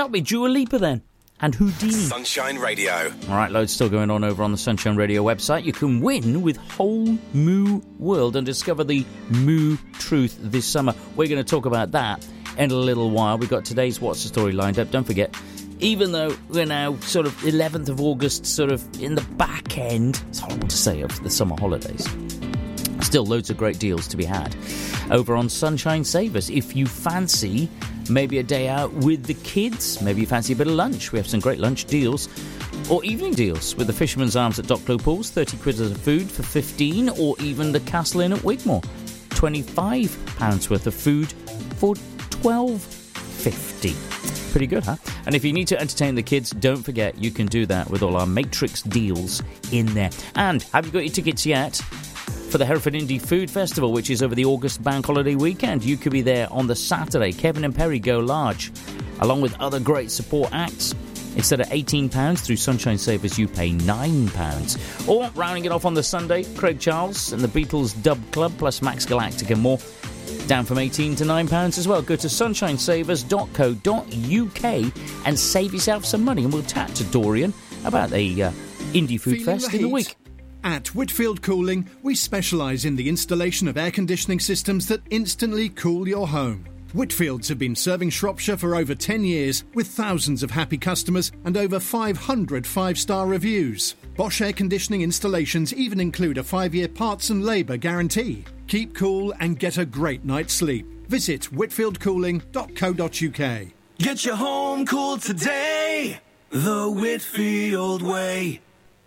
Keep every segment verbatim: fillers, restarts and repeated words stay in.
That'll be Dua Lipa then. And Houdini. Sunshine Radio. All right, loads still going on over on the Sunshine Radio website. You can win with Whole Moo World and discover the Moo truth this summer. We're going to talk about that in a little while. We've got today's What's the Story lined up. Don't forget, even though we're now sort of eleventh of August, sort of in the back end, it's horrible to say, of the summer holidays, still loads of great deals to be had over on Sunshine Savers. If you fancy maybe a day out with the kids, maybe you fancy a bit of lunch, we have some great lunch deals or evening deals with the Fisherman's Arms at Docklow Pools, thirty quid of food for fifteen, or even the Castle Inn at Wigmore, twenty-five pounds worth of food for twelve fifty. Pretty good, huh? And if you need to entertain the kids, don't forget you can do that with all our Matrix deals in there. And have you got your tickets yet for the Hereford Indie Food Festival, which is over the August bank holiday weekend? You could be there on the Saturday. Kevin and Perry go large, along with other great support acts. Instead of eighteen pounds through Sunshine Savers, you pay nine pounds. Or, rounding it off on the Sunday, Craig Charles and the Beatles Dub Club, plus Max Galactic and more, down from eighteen to nine pounds as well. Go to sunshine savers dot co dot uk and save yourself some money, and we'll chat to Dorian about the uh, Indie Food Feeling Fest the in the heat? week. At Whitfield Cooling, we specialise in the installation of air conditioning systems that instantly cool your home. Whitfields have been serving Shropshire for over ten years, with thousands of happy customers and over five hundred five-star reviews. Bosch air conditioning installations even include a five-year parts and labour guarantee. Keep cool and get a great night's sleep. Visit whitfield cooling dot co dot uk. Get your home cooled today, the Whitfield way.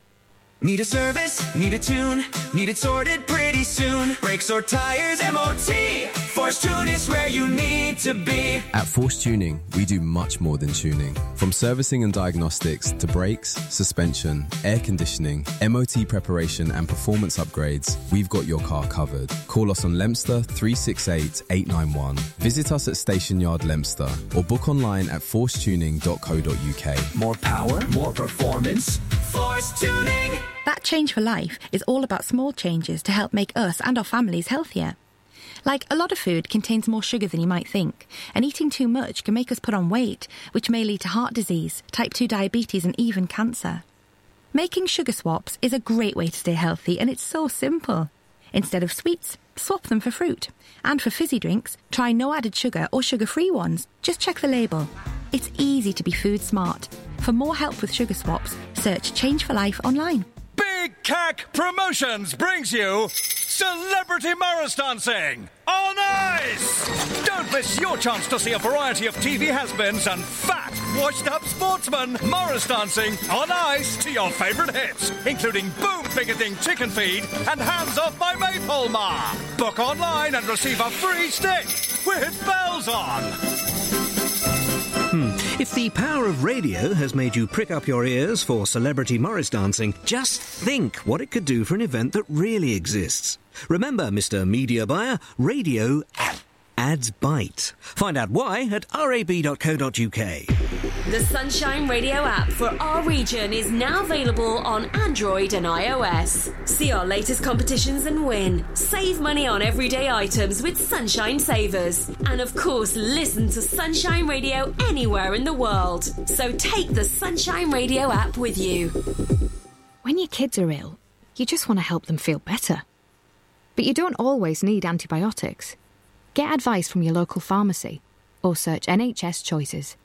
Need a service, need a tune, need it sorted pretty soon. Brakes or tires, M O T. Force Tune is where you need to be. At Force Tuning, we do much more than tuning. From servicing and diagnostics to brakes, suspension, air conditioning, M O T preparation and performance upgrades, we've got your car covered. Call us on Leominster three six eight, eight nine one. Visit us at Station Yard Leominster or book online at force tuning dot co dot uk. More power, more performance. Force Tuning. That Change for Life is all about small changes to help make us and our families healthier. Like, a lot of food contains more sugar than you might think, and eating too much can make us put on weight, which may lead to heart disease, type two diabetes and even cancer. Making sugar swaps is a great way to stay healthy, and it's so simple. Instead of sweets, swap them for fruit. And for fizzy drinks, try no added sugar or sugar-free ones. Just check the label. It's easy to be food smart. For more help with sugar swaps, search Change for Life online. Big Cack Promotions brings you Celebrity Morris Dancing on Ice! Don't miss your chance to see a variety of T V has-beens and fat, washed-up sportsmen Morris dancing on ice to your favourite hits, including Boom Bigoting Chicken Feed and Hands Off My Maypole Ma. Book online and receive a free stick with bells on. Hmm. If the power of radio has made you prick up your ears for Celebrity Morris Dancing, just think what it could do for an event that really exists. Remember, Mister Media Buyer, radio ads bite. Find out why at rab dot co dot uk. The Sunshine Radio app for our region is now available on Android and iOS. See our latest competitions and win. Save money on everyday items with Sunshine Savers. And of course, listen to Sunshine Radio anywhere in the world. So take the Sunshine Radio app with you. When your kids are ill, you just want to help them feel better. But you don't always need antibiotics. Get advice from your local pharmacy or search N H S Choices.